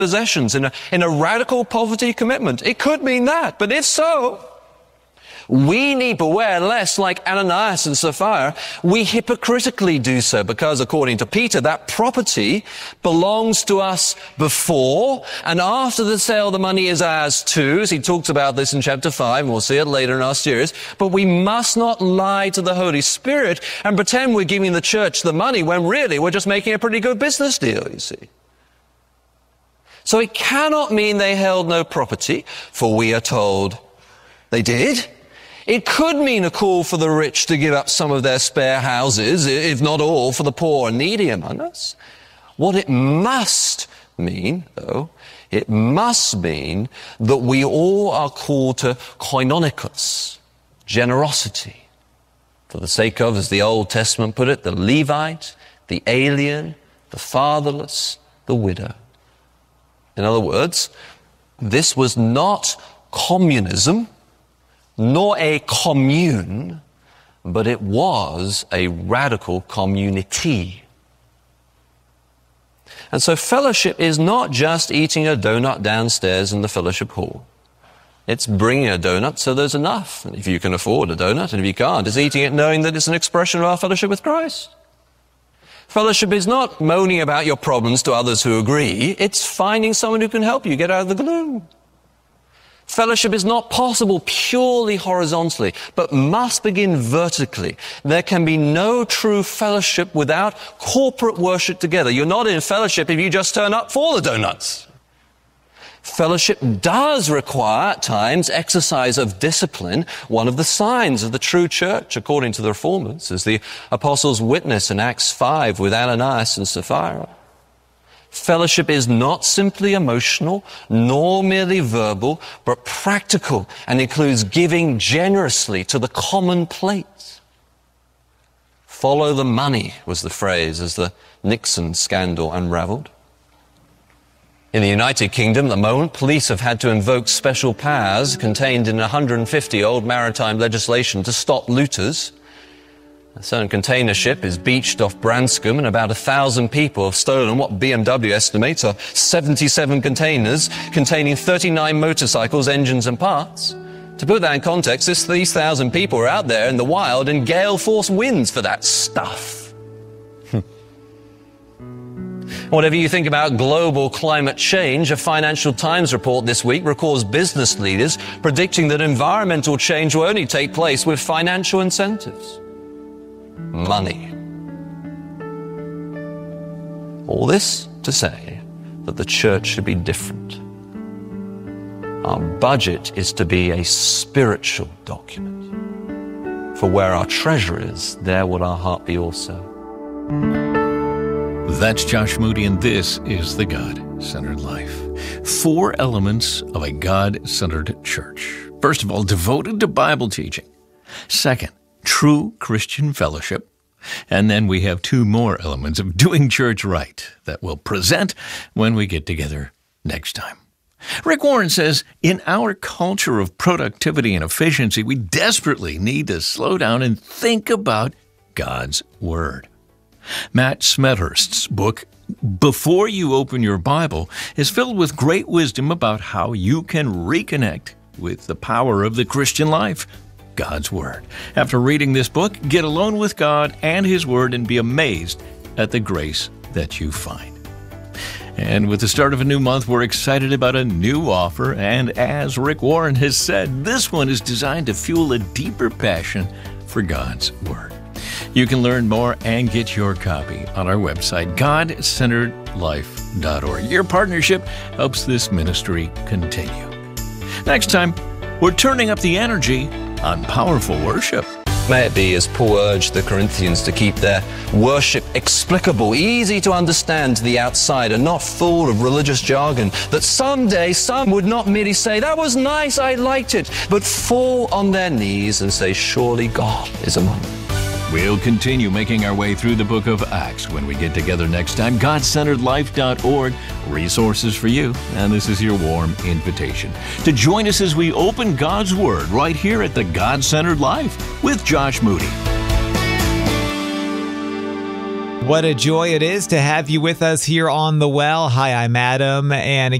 possessions in a radical poverty commitment. It could mean that, but if so, we need beware lest, like Ananias and Sapphira, we hypocritically do so, because according to Peter, that property belongs to us before, and after the sale, the money is ours too, as he talks about this in chapter 5, and we'll see it later in our series. But we must not lie to the Holy Spirit and pretend we're giving the church the money when really we're just making a pretty good business deal, you see. So it cannot mean they held no property, for we are told they did. It could mean a call for the rich to give up some of their spare houses, if not all, for the poor and needy among us. What it must mean, though, it must mean that we all are called to koinonikos, generosity, for the sake of, as the Old Testament put it, the Levite, the alien, the fatherless, the widow. In other words, this was not communism, nor a commune, but it was a radical community. And so fellowship is not just eating a donut downstairs in the fellowship hall. It's bringing a donut so there's enough. And if you can afford a donut, and if you can't, it's eating it knowing that it's an expression of our fellowship with Christ. Fellowship is not moaning about your problems to others who agree. It's finding someone who can help you get out of the gloom. Fellowship is not possible purely horizontally, but must begin vertically. There can be no true fellowship without corporate worship together. You're not in fellowship if you just turn up for the donuts. Fellowship does require, at times, exercise of discipline. One of the signs of the true church, according to the Reformers, is the apostles' witness in Acts 5 with Ananias and Sapphira. Fellowship is not simply emotional, nor merely verbal, but practical, and includes giving generously to the common plate. Follow the money was the phrase as the Nixon scandal unraveled. In the United Kingdom, at the moment, police have had to invoke special powers contained in 150 old maritime legislation to stop looters. A certain container ship is beached off Branscombe, and about 1,000 people have stolen what BMW estimates are 77 containers containing 39 motorcycles, engines and parts. To put that in context, these 1,000 people are out there in the wild in gale force winds for that stuff. Whatever you think about global climate change, a Financial Times report this week records business leaders predicting that environmental change will only take place with financial incentives. Money. All this to say that the church should be different. Our budget is to be a spiritual document. For where our treasure is, there will our heart be also. That's Josh Moody, and this is The God-Centered Life. 4 elements of a God-centered church. First of all, devoted to Bible teaching. Second, true Christian fellowship. And then we have 2 more elements of doing church right that we'll present when we get together next time. Rick Warren says, in our culture of productivity and efficiency, we desperately need to slow down and think about God's Word. Matt Smethurst's book, Before You Open Your Bible, is filled with great wisdom about how you can reconnect with the power of the Christian life, God's Word. After reading this book, get alone with God and His Word and be amazed at the grace that you find. And with the start of a new month, we're excited about a new offer. And as Rick Warren has said, this one is designed to fuel a deeper passion for God's Word. You can learn more and get your copy on our website, godcenteredlife.org. Your partnership helps this ministry continue. Next time, we're turning up the energy on powerful worship. May it be, as Paul urged the Corinthians to keep their worship explicable, easy to understand to the outsider, not full of religious jargon, that someday some would not merely say, "That was nice, I liked it," but fall on their knees and say, "Surely God is among them." We'll continue making our way through the book of Acts when we get together next time. GodCenteredLife.org, resources for you. And this is your warm invitation to join us as we open God's Word right here at the God-Centered Life with Josh Moody. What a joy it is to have you with us here on The Well. Hi, I'm Adam. And